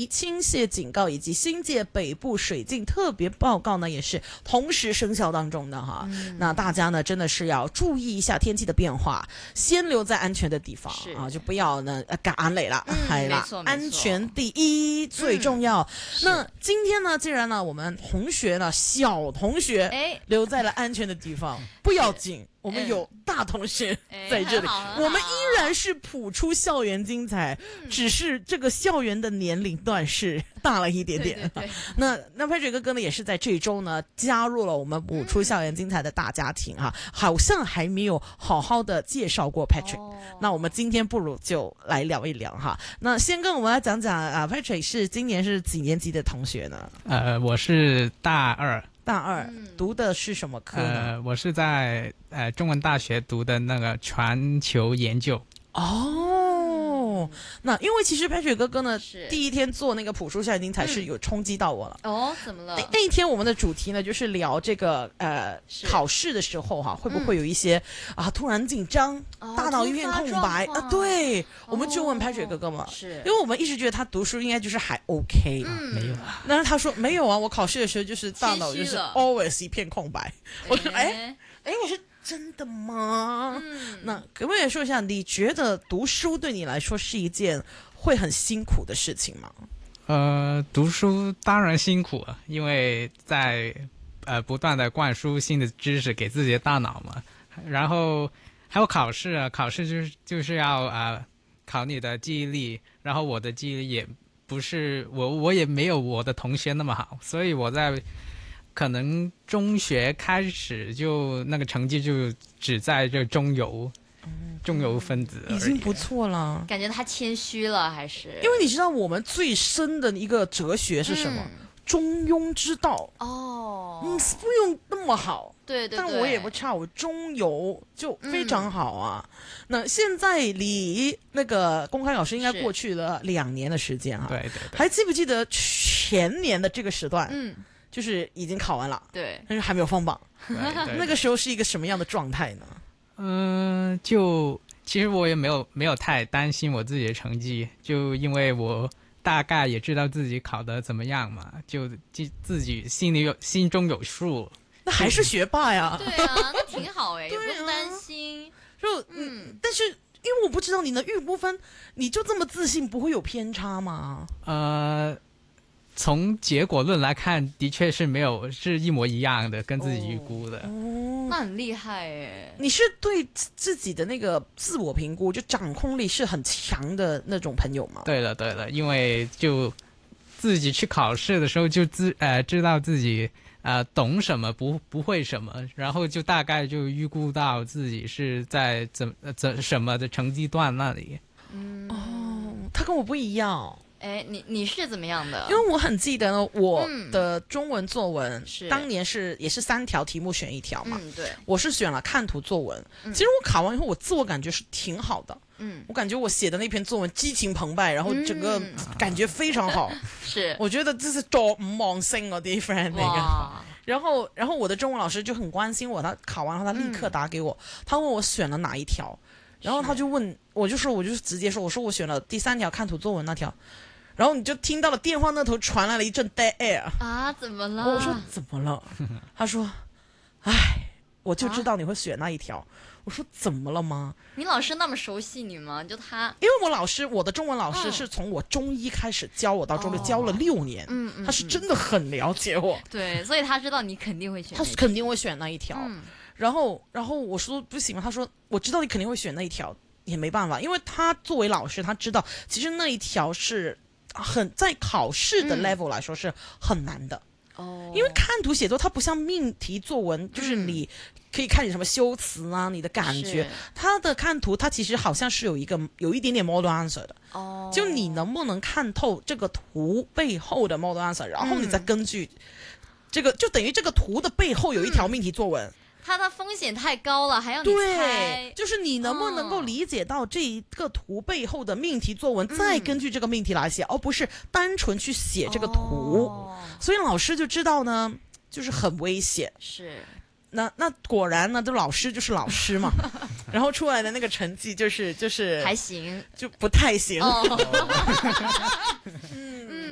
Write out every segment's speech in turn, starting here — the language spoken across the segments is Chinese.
泥倾泻警告以及新界北部水浸特别报告呢，也是同时生效当中的哈。那大家呢真的是要注意一下天气的变化，先留在安全的地方啊，就不要呢赶累了， 没错， 安全第一最重要。那今天呢，既然呢我们同学呢小同学留在了安全的地方，不要紧。我们有大同学在这里，我们依然是谱出校园精彩，只是这个校园的年龄段是大了一点点。 对那 Patrick 哥哥呢，也是在这周呢加入了我们谱出校园精彩的大家庭哈，好像还没有好好的介绍过 Patrick。那我们今天不如就来聊一聊哈。那先跟我们来讲讲啊 ，Patrick 是今年是几年级的同学呢？ 我是大二。 大二，读的是什么科呢？ 我是在中文大学读的那个全球研究。 哦，那因为其实 Patrick 哥哥呢，第一天做那个谱出校园精彩是有冲击到我了。 哦，怎么了？ 那一天我们的主题呢，就是聊这个考试的时候哈，会不会有一些突然紧张，大脑一片空白啊？对，我们就问 Patrick 哥哥嘛，是因为我们一直觉得他读书应该就是还 OK 嘛， 没有啊。 但是他说没有啊，我考试的时候就是大脑就是 always 一片空白。我说我说。真的吗？那可不可以说一下，你觉得读书对你来说是一件会很辛苦的事情吗？ 读书当然辛苦了，因为在不断的灌输新的知识给自己的大脑嘛。然后还有考试啊，考试就是要考你的记忆力，然后我的记忆力也不是我也没有我的同学那么好，所以我在可能中学开始就那个成绩就只在这中游分子而已， 已经不错了。 感觉他谦虚了，还是因为你知道我们最深的一个哲学是什么？中庸之道。不用那么好， 对， 但我也不差，我中游就非常好啊。那现在离那个公开考试应该过去了2年的时间哈。 对， 还记不记得前年的这个时段？就是已经考完了， 对， 但是还没有放榜。那个时候是一个什么样的状态呢？ 就其实我也没有太担心我自己的成绩，就因为我大概也知道自己考得怎么样嘛，就自己心中有数。 那还是学霸呀？ 对啊，那挺好也不用担心。 但是因为我不知道你的预估分，你就这么自信不会有偏差吗？ 从结果论来看，的确是没有，是一模一样的，跟自己预估的。 那很厉害耶！ 你是对自己的那个自我评估，就掌控力是很强的那种朋友吗？ 对了，因为就自己去考试的时候就知道自己懂什么不会什么，然后就大概就预估到自己是在什么的成绩段那里。 他跟我不一样。 你是怎么样的？ 因为我很记得呢，我的中文作文当年也是3条题目选1条嘛。 对， 我是选了看图作文。其实我考完以后，我自我感觉是挺好的。我感觉我写的那篇作文激情澎湃，然后整个感觉非常好。 是， 我觉得这是做5芒星我的 friend 那个。然后我的中文老师就很关心我，他考完后他立刻打给我，他问我选了哪一条，然后他就问我就直接说，我说我选了第3条看图作文那条。然后你就听到了电话那头传来了一阵 dead air 啊！怎么了？ 我说怎么了？他说：“哎，我就知道你会选那一条。我说怎么了吗？ 你老师那么熟悉你吗？就他？ 因为我的中文老师是从我中1开始教我到中6，教了6年。他是真的很了解我。 对，所以他知道你肯定会选。 他肯定会选那一条。然后我说不行嘛，他说我知道你肯定会选那一条，也没办法，因为他作为老师，他知道其实那一条是。在考试的 level 来说是很难的。因为看图写作它不像命题作文，就是你可以看你什么修辞啊，你的感觉。它的看图它其实好像是有一点点 model answer 的。就你能不能看透这个图背后的 model answer， 然后你再根据这个，就等于这个图的背后有一条命题作文。 它的风险太高了，还要你猜。 对，就是你能不能够理解到这一个图背后的命题作文，再根据这个命题来写，而不是单纯去写这个图。所以老师就知道呢，就是很危险。 是。 那果然呢，这老师就是老师嘛，然后出来的那个成绩就是还行， 就不太行。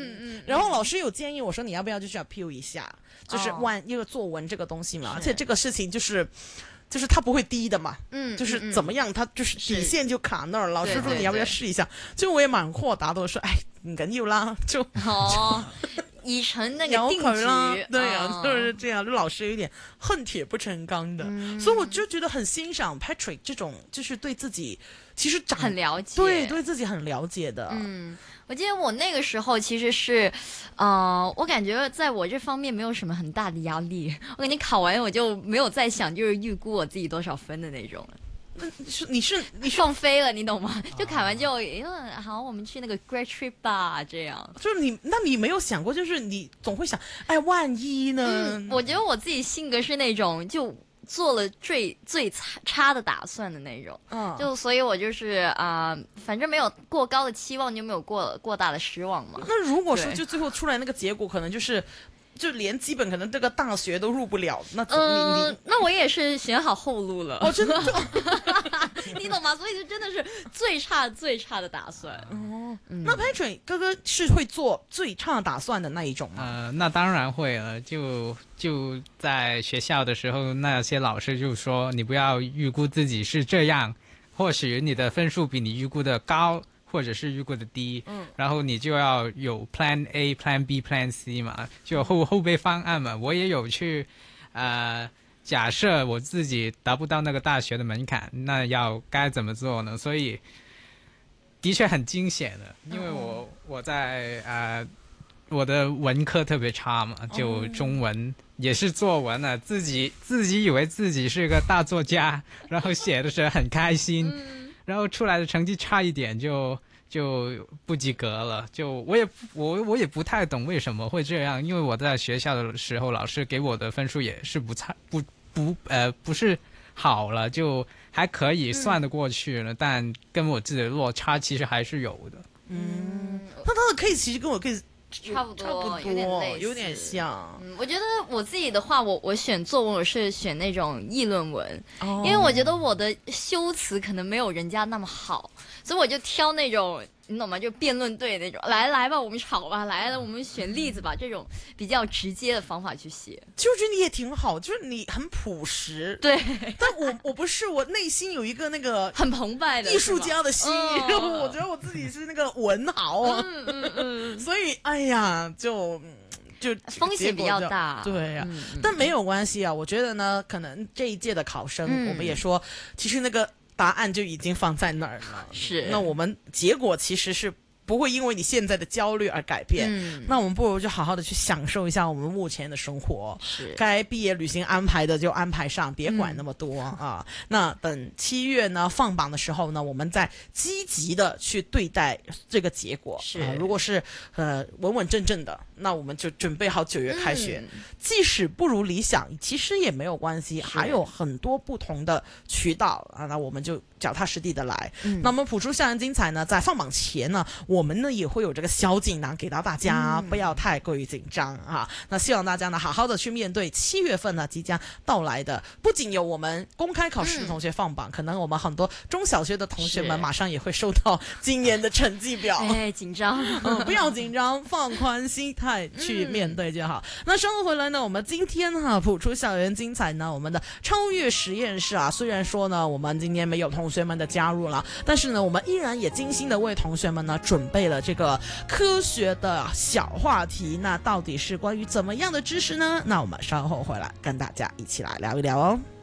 然后老师有建议我说你要不要就去 appeal 一下，就是因为作文这个东西嘛，而且这个事情就是他不会低的嘛，就是怎么样，他就是底线就卡那儿。老师说你要不要试一下？就我也蠻豁達的，我說唔緊要啦，就已成那個定局， 對啊，就是這樣。就老師有點恨鐵不成鋼的，所以我就覺得很欣賞 Patrick 這種，就是對自己其實很了解， 對自己很了解的。 我記得我那個時候其實是，我感覺在我這方面沒有什麼很大的壓力。我感覺考完我就沒有再想就是預估我自己多少分的那種了。 你放飛了，你懂嗎？就考完就，好，我們去那個 great trip 吧，這樣。 就是那你沒有想過，就是你總會想，哎，萬一呢？ 我覺得我自己性格是那種就做了最差的打算的那種，就所以我就是反正沒有過高的期望，就沒有過大的失望嘛。 那如果說就最後出來那個結果，可能就連基本可能這個大學都入不了，那那我也是選好後路了。 哦，真的你懂嗎？所以就真的是最差的打算。 那 Patrick 哥哥是會做最差打算的那一種嗎？ 那當然會了。就在學校的時候，那些老師就說你不要預估自己是這樣，或許你的分數比你預估的高，或者是預估的低，然後你就要有 Plan A、Plan B、Plan C 嘛，就有後備方案嘛。我也有去，假設我自己達不到那個大學的門檻，那要該怎麼做呢？所以的確很驚險的，因為我在我的文科特別差嘛，就中文也是作文啊，自己以為自己是個大作家，然後寫的時候很開心。然後出來的成績差一點就不及格了，就我也不太懂為什麼會這樣，因為我在學校的時候老師給我的分數也是不是好了，就還可以算得過去了，但跟我自己的落差其實還是有的。 那他的 case 其實跟我 case 差不多， 有點像。 我覺得我自己的話，我選作文，我是選那種議論文，因為我覺得我的修辭可能沒有人家那麼好，所以我就挑那種，你懂嗎？就辯論隊那種，來吧，我們吵吧，來了，我們選例子吧，這種比較直接的方法去寫。 其實我覺得你也挺好，就是你很樸實。 對， 但我不是，我內心有一個那個很澎湃的藝術家的心，我覺得我自己是那個文豪啊，所以哎呀，就風險比較大， 對啊，但沒有關係啊。我覺得呢，可能這一屆的考生，我們也說，其實那個答案就已經放在那兒了。 是， 那我們結果其實是不會因為你現在的焦慮而改變。那我們不如就好好的去享受一下我們目前的生活。 是， 該畢業旅行安排的就安排上，別管那麼多啊。那等7月呢放榜的時候呢，我們再積極的去對待這個結果。 是， 如果是穩穩正正的，那我們就準備好9月開學。即使不如理想，其實也沒有關係，還有很多不同的渠道啊。那我們就腳踏實地的來。那麼普出校園精彩呢，在放榜前呢，我們呢也會有這個小錦囊給到大家，不要太過於緊張啊。那希望大家呢好好的去面對7月份呢即將到來的，不僅有我們公開考試的同學放榜，可能我們很多中小學的同學們馬上也會收到今年的成績表。 緊張， 不要緊張，放寬心態去面對就好。那稍後回來呢，我們今天普出校園精彩呢，我們的超越實驗室啊，雖然說呢我們今天沒有同學們的加入了，但是呢我們依然也精心的為同學們呢準備了這個科學的小話題。那到底是關於怎麼樣的知識呢？那我們稍後回來跟大家一起來聊一聊哦。